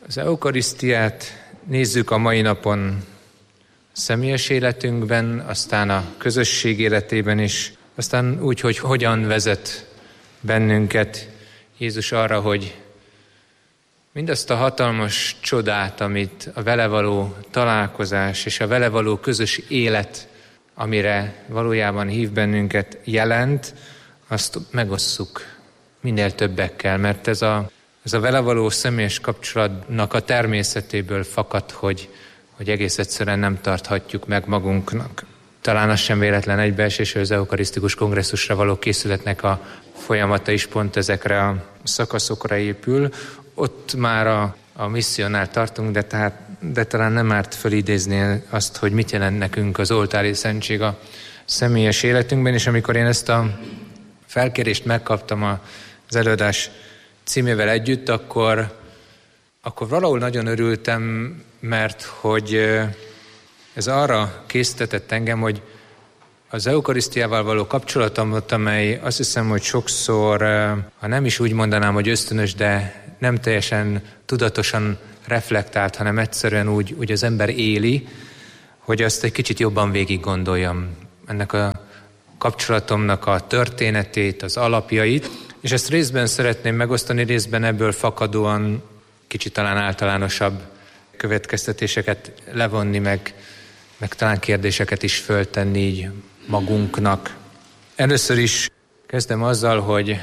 Az eukarisztiát nézzük a mai napon személyes életünkben, aztán a közösség életében is, aztán úgy, hogy hogyan vezet bennünket Jézus arra, hogy mindazt a hatalmas csodát, amit a vele való találkozás és a vele való közös élet, amire valójában hív bennünket, jelent, azt megosszuk minél többekkel, mert ez a vele való személyes kapcsolatnak a természetéből fakad, hogy egész egyszerűen nem tarthatjuk meg magunknak. Talán az sem véletlen egybeesés, hogy az eukarisztikus kongresszusra való készületnek a folyamata is pont ezekre a szakaszokra épül. Ott már a misszionál tartunk, de talán nem árt fölidézni azt, hogy mit jelent nekünk az oltári szentség a személyes életünkben, és amikor én ezt a felkérést megkaptam az előadás címével együtt, akkor valahol nagyon örültem, mert hogy ez arra késztetett engem, hogy az eukarisztiával való kapcsolatomat, amely azt hiszem, hogy sokszor, ha nem is úgy mondanám, hogy ösztönös, de nem teljesen tudatosan reflektált, hanem egyszerűen úgy az ember éli, hogy azt egy kicsit jobban végig gondoljam. Ennek a kapcsolatomnak a történetét, az alapjait, és ezt részben szeretném megosztani, részben ebből fakadóan kicsit talán általánosabb következtetéseket levonni, meg talán kérdéseket is föltenni így magunknak. Először is kezdem azzal,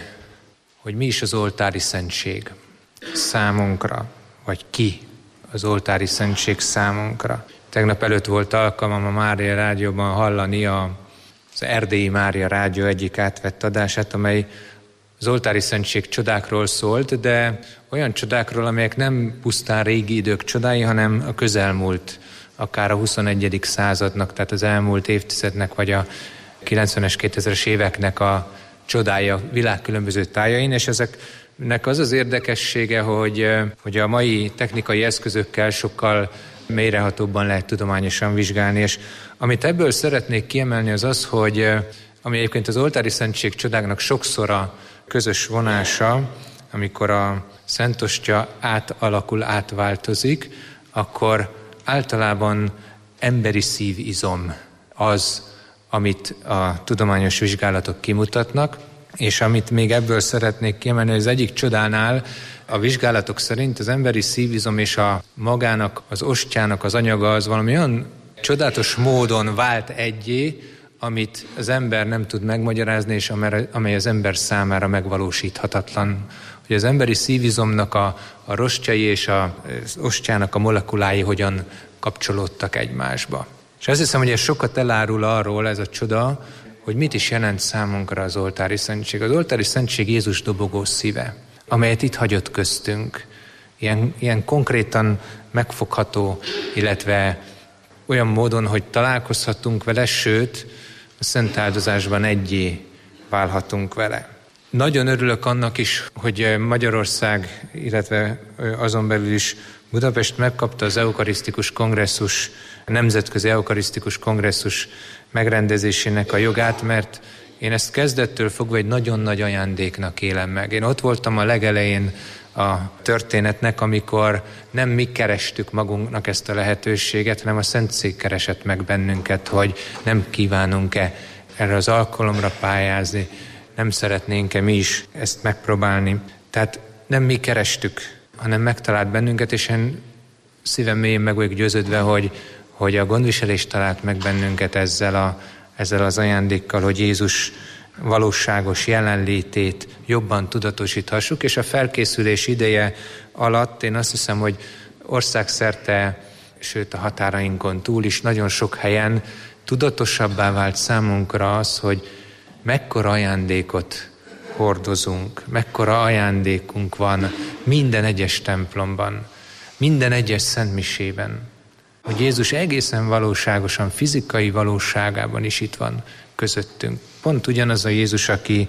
hogy mi is az oltári szentség számunkra, vagy ki az oltári szentség számunkra. Tegnap előtt volt alkalmam a Mária Rádióban hallani az Erdélyi Mária Rádió egyik átvett adását, amely az oltári szentség csodákról szólt, de olyan csodákról, amelyek nem pusztán régi idők csodái, hanem a közelmúlt, akár a 21. századnak, tehát az elmúlt évtizednek, vagy a 90-es, 2000-es éveknek a csodája világ különböző tájain, és ezeknek az az érdekessége, hogy a mai technikai eszközökkel sokkal mélyrehatóbban lehet tudományosan vizsgálni, és amit ebből szeretnék kiemelni az, hogy ami egyébként az oltári szentség csodáknak sokszor a közös vonása, amikor a Szent Ostya átalakul, átváltozik, akkor általában emberi szívizom az, amit a tudományos vizsgálatok kimutatnak, és amit még ebből szeretnék kiemelni, az egyik csodánál a vizsgálatok szerint az emberi szívizom és a magának, az ostyának az anyaga az valami olyan csodálatos módon vált egyé, amit az ember nem tud megmagyarázni, és amely az ember számára megvalósíthatatlan. Hogy az emberi szívizomnak a rostjai és az ostyának a molekulái hogyan kapcsolódtak egymásba. És azt hiszem, hogy ez sokat elárul arról, ez a csoda, hogy mit is jelent számunkra az oltári szentség. Az oltári szentség Jézus dobogó szíve, amelyet itt hagyott köztünk. Ilyen konkrétan megfogható, illetve olyan módon, hogy találkozhatunk vele, sőt, a szent áldozásban egyé válhatunk vele. Nagyon örülök annak is, hogy Magyarország, illetve azon belül is Budapest megkapta az eukarisztikus kongresszus, a Nemzetközi Eukarisztikus Kongresszus megrendezésének a jogát, mert én ezt kezdettől fogva egy nagyon nagy ajándéknak élem meg. Én ott voltam a legelején a történetnek, amikor nem mi kerestük magunknak ezt a lehetőséget, hanem a Szentszék keresett meg bennünket, hogy nem kívánunk-e erre az alkalomra pályázni, nem szeretnénk-e mi is ezt megpróbálni. Tehát nem mi kerestük, hanem megtalált bennünket, és én szívem mélyén meg vagyok győződve, hogy a gondviselés talált meg bennünket ezzel az ajándékkal, hogy Jézus valóságos jelenlétét jobban tudatosíthassuk, és a felkészülés ideje alatt én azt hiszem, hogy országszerte, sőt a határainkon túl is nagyon sok helyen tudatosabbá vált számunkra az, hogy mekkora ajándékot hordozunk, mekkora ajándékunk van minden egyes templomban, minden egyes szentmisében, hogy Jézus egészen valóságosan, fizikai valóságában is itt van közöttünk. Pont ugyanaz a Jézus, aki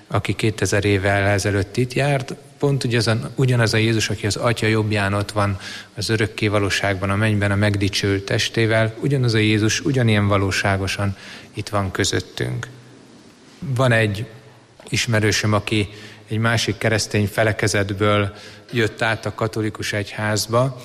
2000 évvel ezelőtt itt járt, pont ugyanaz a Jézus, aki az Atya jobbján ott van az örökké valóságban, a mennyben a megdicsőült testével, ugyanaz a Jézus ugyanilyen valóságosan itt van közöttünk. Van egy ismerősöm, aki egy másik keresztény felekezetből jött át a katolikus egyházba,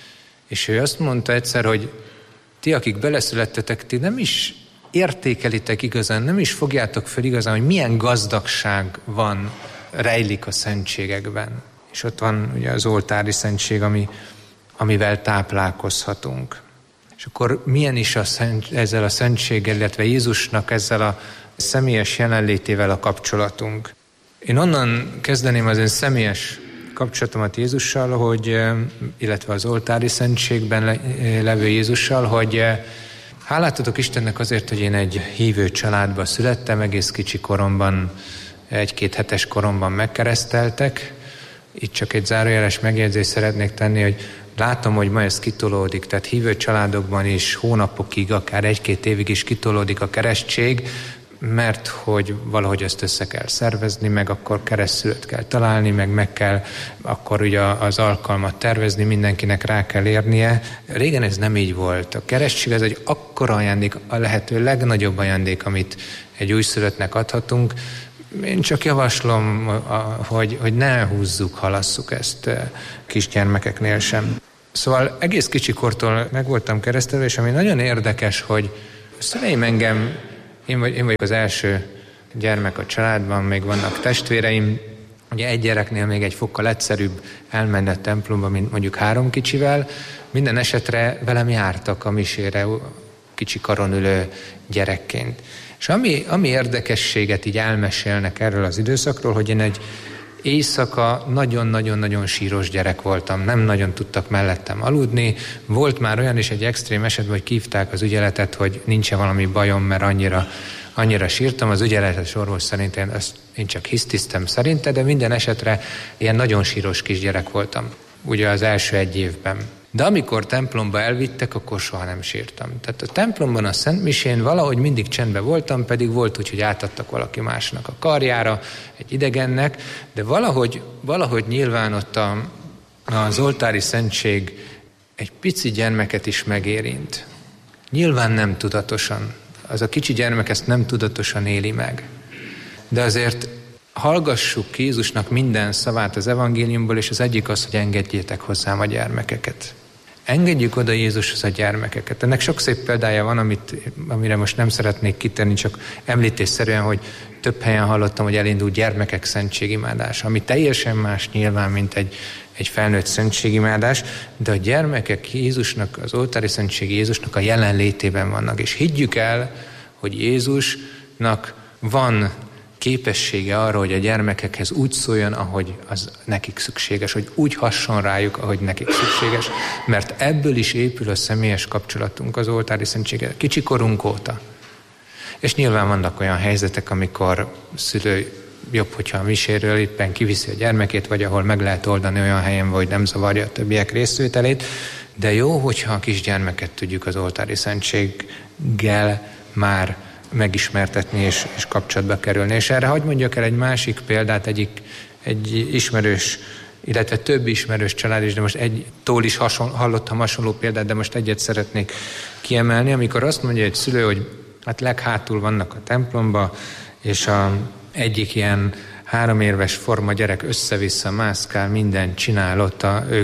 és ő azt mondta egyszer, hogy ti, akik beleszülettetek, ti nem is értékelitek igazán, nem is fogjátok fel igazán, hogy milyen gazdagság rejlik a szentségekben. És ott van ugye az oltári szentség, amivel táplálkozhatunk. És akkor milyen is ezzel a szentséggel, illetve Jézusnak ezzel a személyes jelenlétével a kapcsolatunk. Én onnan kezdeném az én személyes kapcsolatomat Jézussal, illetve az oltári szentségben levő Jézussal, hogy hálát adok Istennek azért, hogy én egy hívő családba születtem, egész kicsi koromban, 1-2 hetes koromban megkereszteltek. Itt csak egy zárójeles megjegyzést szeretnék tenni, hogy látom, hogy ma ez kitolódik, tehát hívő családokban is hónapokig, akár 1-2 évig is kitolódik a keresztség, mert hogy valahogy ezt össze kell szervezni, meg akkor keresztszülőt kell találni, meg kell akkor ugye az alkalmat tervezni, mindenkinek rá kell érnie. Régen ez nem így volt. A keresztség ez egy akkora ajándék, a lehető legnagyobb ajándék, amit egy újszülöttnek adhatunk. Én csak javaslom, hogy ne húzzuk, halasszuk ezt kisgyermekeknél sem. Szóval egész kicsikortól meg voltam keresztelve, és ami nagyon érdekes, hogy a szüleim én vagyok az első gyermek a családban, még vannak testvéreim, ugye egy gyereknél még egy fokkal egyszerűbb elmenni a templomba, mint mondjuk 3 kicsivel. Minden esetre velem jártak a misére kicsi karon ülő gyerekként. És ami érdekességet így elmesélnek erről az időszakról, hogy én egy éjszaka nagyon-nagyon-nagyon síros gyerek voltam, nem nagyon tudtak mellettem aludni. Volt már olyan is egy extrém esetben, hogy hívták az ügyeletet, hogy nincs-e valami bajom, mert annyira sírtam. Az ügyeletes orvos szerint én csak hisztiztem szerinte, de minden esetre ilyen nagyon síros kisgyerek voltam, ugye az első 1 évben. De amikor templomba elvittek, akkor soha nem sírtam. Tehát a templomban a szentmisén valahogy mindig csendben voltam, pedig volt úgy, hogy átadtak valaki másnak a karjára, egy idegennek, de valahogy nyilván ott az oltári szentség egy pici gyermeket is megérint. Nyilván nem tudatosan. Az a kicsi gyermek ezt nem tudatosan éli meg. De azért hallgassuk ki Jézusnak minden szavát az evangéliumból, és az egyik az, hogy engedjétek hozzám a gyermekeket. Engedjük oda Jézushoz a gyermekeket. Ennek sok szép példája van, amire most nem szeretnék kitenni, csak említésszerűen, hogy több helyen hallottam, hogy elindult gyermekek szentségimádása, ami teljesen más nyilván, mint egy felnőtt szentségimádás, de a gyermekek Jézusnak, az oltári szentség Jézusnak a jelenlétében vannak. És higgyük el, hogy Jézusnak van képessége arra, hogy a gyermekekhez úgy szóljon, ahogy az nekik szükséges, hogy úgy hasson rájuk, ahogy nekik szükséges, mert ebből is épül a személyes kapcsolatunk az oltári szentséggel kicsikorunk óta. És nyilván vannak olyan helyzetek, amikor szülő jobb, hogyha a miséről éppen kiviszi a gyermekét, vagy ahol meg lehet oldani olyan helyen, hogy nem zavarja a többiek részvételét, de jó, hogyha a kisgyermeket tudjuk az oltári szentséggel már megismertetni és kapcsolatba kerülni. És erre hadd mondjak el egy másik példát, egy ismerős, illetve több ismerős család is, de most egytől is hallottam hasonló példát, de most egyet szeretnék kiemelni, amikor azt mondja egy szülő, hogy hát leghátul vannak a templomba, és egyik ilyen 3 éves forma gyerek össze-vissza mászkál, mindent csinál ott,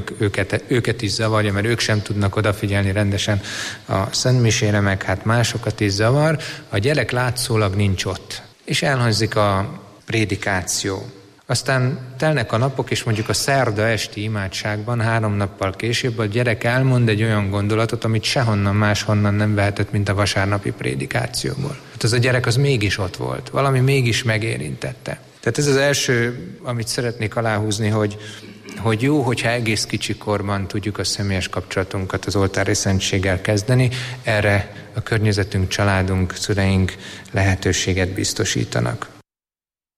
őket is zavarja, mert ők sem tudnak odafigyelni rendesen a szentmisére, meg hát másokat is zavar. A gyerek látszólag nincs ott, és elhangzik a prédikáció. Aztán telnek a napok, és mondjuk a szerda esti imádságban 3 nappal később a gyerek elmond egy olyan gondolatot, amit sehonnan máshonnan nem vehetett, mint a vasárnapi prédikációból. Hát az a gyerek az mégis ott volt, valami mégis megérintette. Tehát ez az első, amit szeretnék aláhúzni, hogy jó, hogyha egész kicsikorban tudjuk a személyes kapcsolatunkat az oltári szentséggel kezdeni, erre a környezetünk, családunk, szüleink lehetőséget biztosítanak.